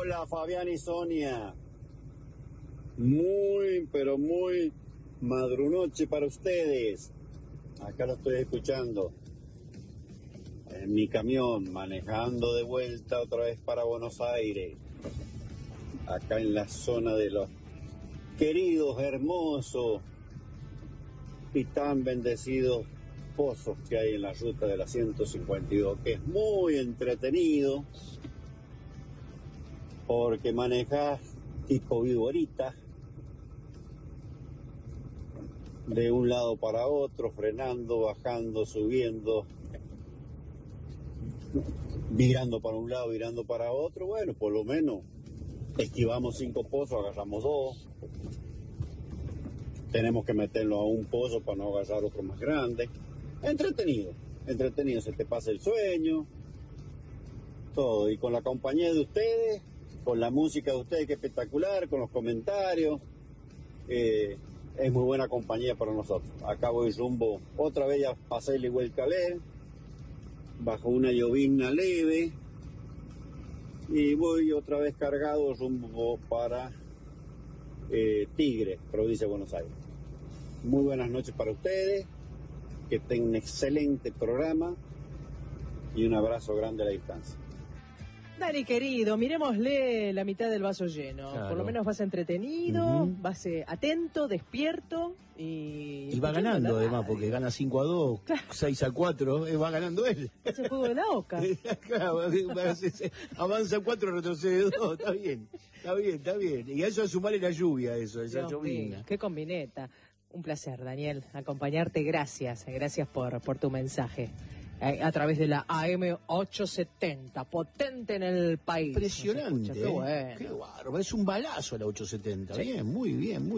Hola Fabián y Sonia, muy pero muy madrunoche para ustedes. Acá lo estoy escuchando en mi camión, manejando de vuelta otra vez para Buenos Aires, acá en la zona de los queridos, hermosos y tan bendecidos pozos que hay en la ruta de la 152, que es muy entretenido porque manejas tipo viborita de un lado para otro, frenando, bajando, subiendo, virando para un lado, virando para otro. Bueno, por lo menos esquivamos 5 pozos, agarramos 2. Tenemos que meterlo a un pozo para no agarrar otro más grande. Entretenido, entretenido, se te pasa el sueño, todo. Y con la compañía de ustedes, con la música de ustedes que es espectacular, con los comentarios, es muy buena compañía para nosotros. Acá voy rumbo, otra vez ya pasé el Iguelcalé, bajo una llovizna leve, y voy otra vez cargado rumbo para Tigre, provincia de Buenos Aires. Muy buenas noches para ustedes, que tengan un excelente programa y un abrazo grande a la distancia. Dani, querido, miremosle la mitad del vaso lleno. Claro. Por lo menos vas entretenido, vas atento, despierto y va ganando además, porque gana 5-2, claro. 6-4, va ganando él. Es el juego de la Oca. Claro, avanza 4, retrocede 2, está bien. Y a eso a sumarle la lluvia, esa llovina. Qué combineta. Un placer, Daniel, acompañarte. Gracias por tu mensaje. A través de la AM870, potente en el país. Impresionante, qué bueno. Qué bárbaro, es un balazo la 870, sí. Bien, muy bien.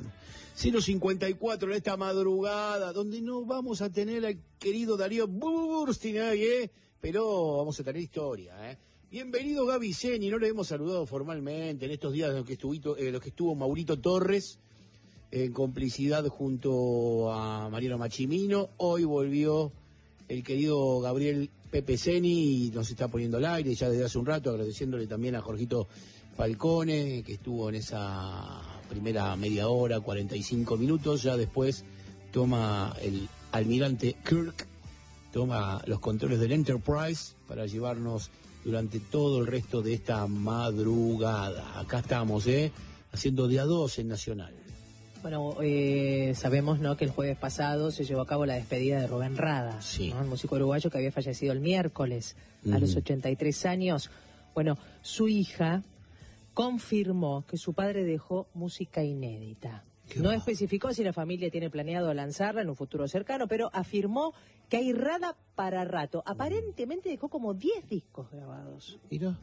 054 en esta madrugada, donde no vamos a tener al querido Darío Burstinay, pero vamos a tener historia, Bienvenido Gaby Zeni, no le hemos saludado formalmente en estos días en los que estuvo Maurito Torres, en complicidad junto a Mariano Machimino. Hoy volvió el querido Gabriel Pepe Zeni y nos está poniendo al aire ya desde hace un rato, agradeciéndole también a Jorgito Falcone, que estuvo en esa primera media hora, 45 minutos. Ya después toma el almirante Kirk, toma los controles del Enterprise para llevarnos durante todo el resto de esta madrugada. Acá estamos, haciendo de a 2 en Nacional. Bueno, sabemos, ¿no?, que el jueves pasado se llevó a cabo la despedida de Rubén Rada, sí, ¿no?, el músico uruguayo que había fallecido el miércoles a los 83 años. Bueno, su hija confirmó que su padre dejó música inédita. No especificó si la familia tiene planeado lanzarla en un futuro cercano, pero afirmó que hay Rada para rato. Aparentemente dejó como 10 discos grabados. Mira.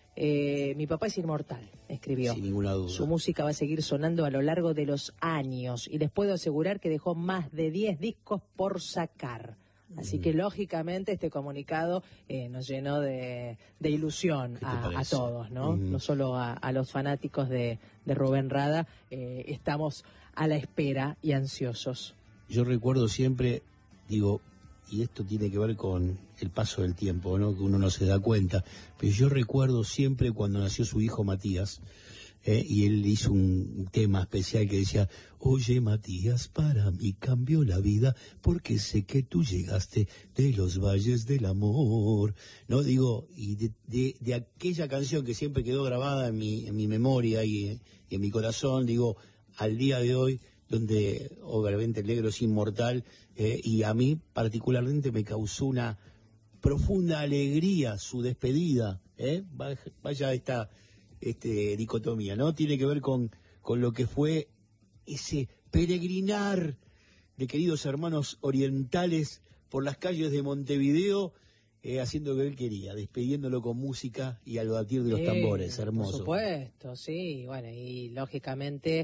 Mi papá es inmortal, escribió. Sin ninguna duda. Su música va a seguir sonando a lo largo de los años y les puedo asegurar que dejó más de 10 discos por sacar. Así que lógicamente este comunicado nos llenó de ilusión a todos, ¿no? No solo a los fanáticos de Rubén Rada, estamos a la espera y ansiosos. Yo recuerdo siempre, digo, y esto tiene que ver con el paso del tiempo, ¿no?, que uno no se da cuenta, pero yo recuerdo siempre cuando nació su hijo Matías, y él hizo un tema especial que decía: oye Matías, para mí cambió la vida porque sé que tú llegaste de los valles del amor, ¿no? Digo, y de aquella canción que siempre quedó grabada en mi memoria y en mi corazón, digo, al día de hoy, donde obviamente el negro es inmortal, y a mí particularmente me causó una profunda alegría su despedida, vaya esta dicotomía, ¿no? Tiene que ver con lo que fue ese peregrinar de queridos hermanos orientales por las calles de Montevideo, haciendo lo que él quería, despidiéndolo con música y al batir de los tambores, hermoso. Por supuesto, sí, bueno, y lógicamente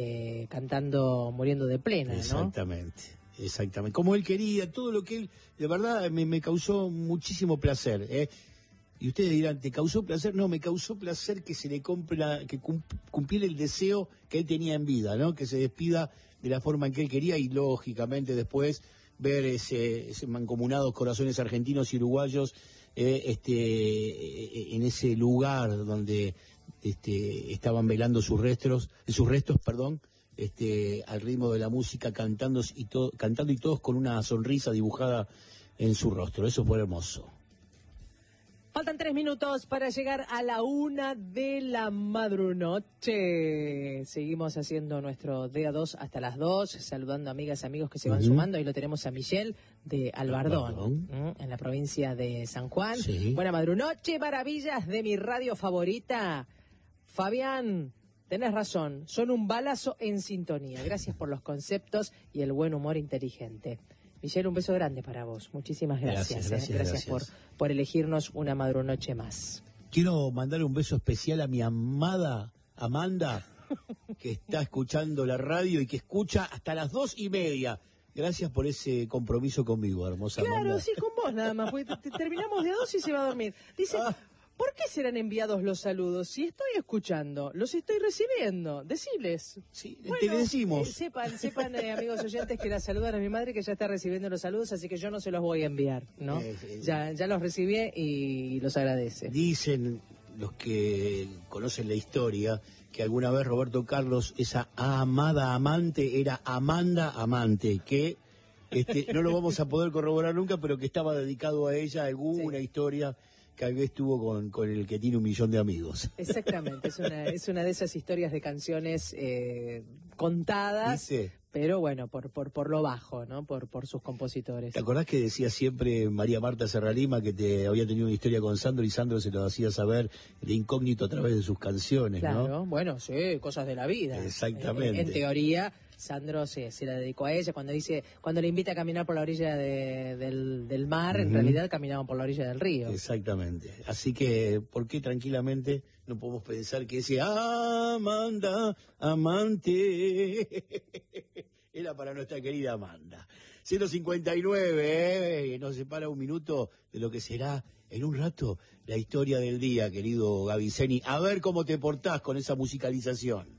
cantando Muriendo de Plena, ¿no? Exactamente, como él quería, todo lo que él, de verdad, me causó muchísimo placer, Y ustedes dirán, ¿te causó placer? No, me causó placer que se le cumpliera el deseo que él tenía en vida, ¿no? Que se despida de la forma en que él quería y lógicamente después ver ese mancomunados corazones argentinos y uruguayos en ese lugar donde estaban velando sus restos, perdón, al ritmo de la música, cantando y todos con una sonrisa dibujada en su rostro. Eso fue hermoso. Faltan 3 minutos para llegar a la 1 de la madrunoche. Seguimos haciendo nuestro día 2 hasta las 2, saludando amigas y amigos que se van sumando. Ahí lo tenemos a Michelle de Albardón, en la provincia de San Juan. Sí. Buena madrunoche, maravillas de mi radio favorita. Fabián, tenés razón, son un balazo en sintonía. Gracias por los conceptos y el buen humor inteligente. Michelle, un beso grande para vos. Muchísimas gracias. Gracias por elegirnos una madrunoche más. Quiero mandar un beso especial a mi amada Amanda, que está escuchando la radio y que escucha hasta las 2:30. Gracias por ese compromiso conmigo, hermosa Amanda. Claro, sí, con vos nada más, porque terminamos de 2 y se va a dormir. Dice, ¿por qué serán enviados los saludos? Si estoy escuchando, los estoy recibiendo. Deciles. Sí, bueno, te decimos. Sepan, amigos oyentes, que la saludan a mi madre, que ya está recibiendo los saludos, así que yo no se los voy a enviar, ¿no? Ya los recibí y los agradece. Dicen los que conocen la historia que alguna vez Roberto Carlos, esa amada amante, era Amanda Amante, que no lo vamos a poder corroborar nunca, pero que estaba dedicado a ella alguna historia que tal vez tuvo con el que tiene 1 millón de amigos. Exactamente, es una de esas historias de canciones contadas, ¿dice? Pero bueno, por lo bajo, ¿no? Por sus compositores. ¿Te acordás que decía siempre María Marta Serralima que había tenido una historia con Sandro y Sandro se lo hacía saber de incógnito a través de sus canciones, claro, ¿no? Bueno, sí, cosas de la vida. Exactamente. En teoría, Sandro se la dedicó a ella cuando le invita a caminar por la orilla del mar, en realidad caminaban por la orilla del río. Exactamente. Así que, ¿por qué tranquilamente no podemos pensar que ese Amanda, amante, era para nuestra querida Amanda? 0:59, nos separa 1 minuto de lo que será en un rato la historia del día, querido Gaviceni. A ver cómo te portás con esa musicalización.